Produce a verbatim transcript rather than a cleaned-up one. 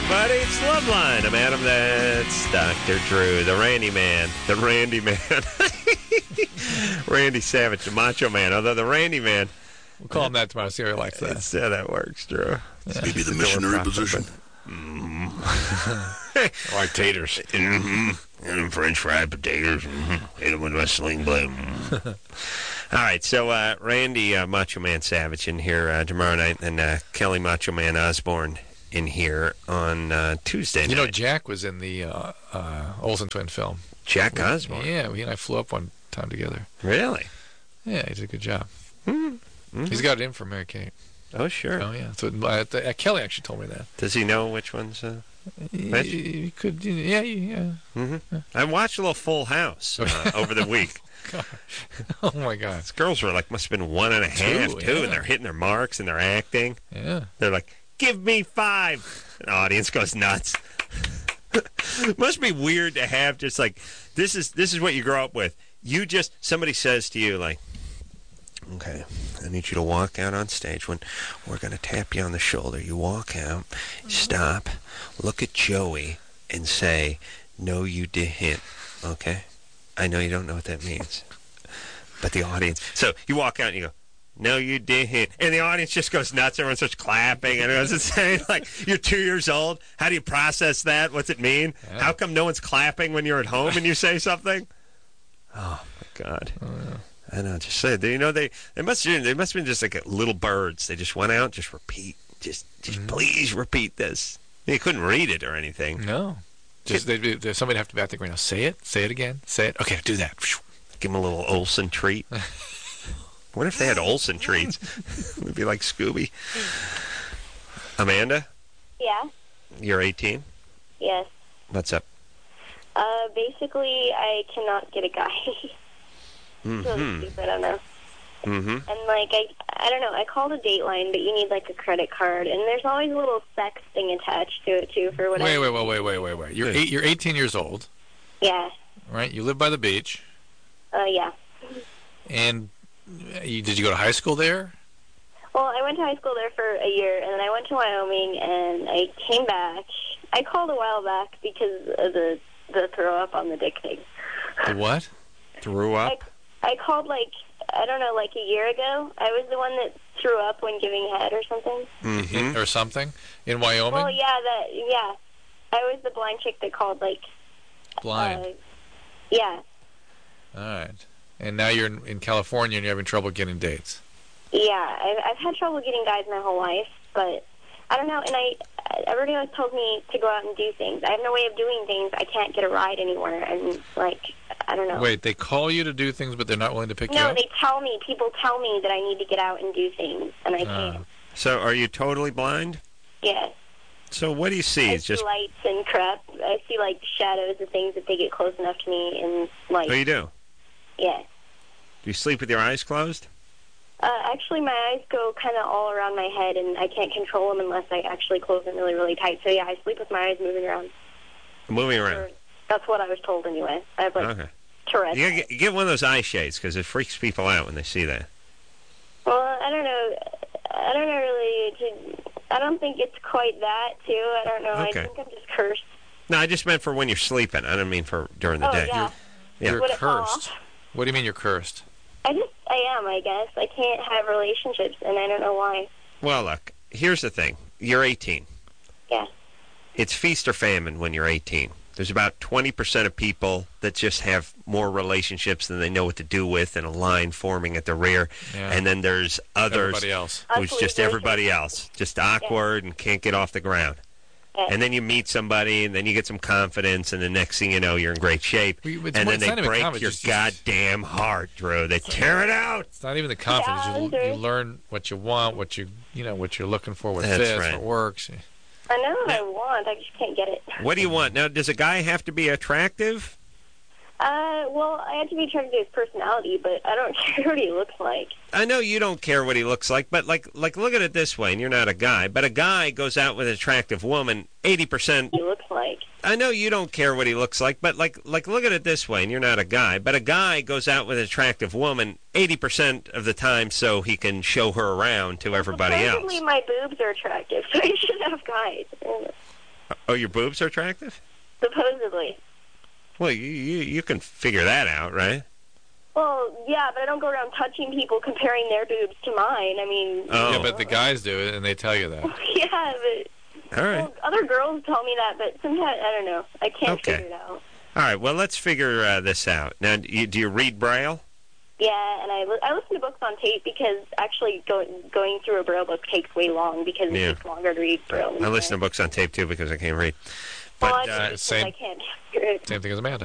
everybody. It's Loveline. I'm Adam. That's Doctor Drew, the Randy Man. The Randy Man. Randy Savage, the Macho Man. Although the Randy Man. We'll call him that tomorrow. See how he likes that. Yeah, that works, Drew. Yeah. Maybe the missionary position. Mm. Like taters. Mm-hmm. And French fried potatoes. Mm-hmm. Hit them with my sling blade. Mm-hmm. All right, so uh, Randy uh, Macho Man Savage in here uh, tomorrow night, and uh, Kelly Macho Man Osborne in here on uh, Tuesday night. You know, Jack was in the uh, uh, Olsen twin film. Jack Osborne? Yeah, he and I flew up one time together. Really? Yeah, he did a good job. Mm-hmm. He's got it in for Mary Kate. Oh, sure. Oh, yeah. So uh, uh, Kelly actually told me that. Does he know which one's... Uh, he, he could, yeah, yeah. Mm-hmm. Yeah. I watched a little Full House uh, over the week. God. Oh, my God. These girls were like, must have been one and a half, Two, too, yeah. and they're hitting their marks and they're acting. Yeah. They're like, give me five. The audience goes nuts. Must be weird to have just like, this is this is what you grow up with. You just, somebody says to you, like, okay, I need you to walk out on stage when we're going to tap you on the shoulder. You walk out, stop, look at Joey, and say, no, you didn't, okay? I know you don't know what that means. But the audience... So you walk out and you go, no, you didn't. And the audience just goes nuts. Everyone starts clapping. And it was insane. Like, you're two years old. How do you process that? What's it mean? Yeah. How come no one's clapping when you're at home and you say something? Oh, my God. Oh, yeah. I know. Just say, you know, they, they must they must have been just like little birds. They just went out, just repeat. Just, just mm-hmm. please repeat this. They couldn't read it or anything. No. Just they'd be, somebody'd have to be at the ground. Say it. Say it again. Say it. Okay, do that. Give them a little Olsen treat. What if they had Olsen treats? It would be like Scooby. Amanda? Yeah? You're eighteen? Yes. What's up? Uh, basically, I cannot get a guy. Mm-hmm. It's really stupid, I don't know. Mm-hmm. And, like, I I don't know, I called a Dateline, but you need, like, a credit card, and there's always a little sex thing attached to it, too, for whatever. Wait, wait, wait, wait, wait, wait, wait. You're, eight, you're eighteen years old. Yeah. Right? You live by the beach. Uh, yeah. And you, did you go to high school there? Well, I went to high school there for a year, and then I went to Wyoming, and I came back. I called a while back because of the, the throw up on the dick thing. The what? Threw up? I, I called, like, I don't know, like a year ago. I was the one that threw up when giving head or something. Mm-hmm. Or something? In Wyoming? Well, yeah, that, yeah. I was the blind chick that called, like... Blind? Uh, yeah. All right. And now you're in, in California and you're having trouble getting dates. Yeah, I've, I've had trouble getting guys my whole life, but I don't know, and I everybody always tells me to go out and do things. I have no way of doing things. I can't get a ride anywhere, and, like, I don't know. Wait, they call you to do things, but they're not willing to pick no, you up? No, they tell me, people tell me that I need to get out and do things, and I uh. can't. So are you totally blind? Yes. So what do you see? I it's see just lights and crap. I see, like, shadows of things if they get close enough to me, and, like... Oh, you do? Yeah. Do you sleep with your eyes closed? Uh, actually, my eyes go kind of all around my head, and I can't control them unless I actually close them really, really tight. So, yeah, I sleep with my eyes moving around. Moving around? Or, that's what I was told, anyway. I have, like, okay. Tourette's. You, get, you get one of those eye shades, because it freaks people out when they see that. Well, I don't know. I don't know, really. I don't think it's quite that, too. I don't know. Okay. I think I'm just cursed. No, I just meant for when you're sleeping. I don't mean for during the oh, day. yeah. You're, Would you're cursed. What do you mean you're cursed? I just, I am, I guess. I can't have relationships, and I don't know why. Well, look, here's the thing. You're eighteen. Yeah. It's feast or famine when you're eighteen. There's about twenty percent of people that just have more relationships than they know what to do with, and a line forming at the rear. Yeah. And then there's others everybody else. who's just everybody else, just awkward yeah. and can't get off the ground. Yeah. And then you meet somebody, and then you get some confidence, and the next thing you know, you're in great shape. Well, and then they break your just, goddamn heart, Drew. They tear it out. It's not even the confidence. Yeah, you, you learn what you want, what you you know, what you're looking for, what That's fits, right. what works. I know what I want. I just can't get it. What do you want? Now, does a guy have to be attractive? Uh, well, I have to be attracted to his personality, but I don't care what he looks like. I know you don't care what he looks like, but like, like, look at it this way, and you're not a guy, but a guy goes out with an attractive woman, eighty percent... He looks like. I know you don't care what he looks like, but like, like, look at it this way, and you're not a guy, but a guy goes out with an attractive woman eighty percent of the time so he can show her around to everybody else. Supposedly my boobs are attractive, so I should have guys. Oh, your boobs are attractive? Supposedly. Well, you, you you can figure that out, right? Well, yeah, but I don't go around touching people comparing their boobs to mine. I mean... Oh. Yeah, but the guys do it, and they tell you that. Yeah, but... All right. Well, other girls tell me that, but sometimes, I don't know. I can't Okay. figure it out. All right, well, let's figure uh, this out. Now, do you, do you read Braille? Yeah, and I, li- I listen to books on tape because actually going going through a Braille book takes way long because it Yeah. takes longer to read Braille. I listen to books on tape, too, because I can't read. Well, But, I, uh, just, same- I can't figure it. Same thing as Amanda.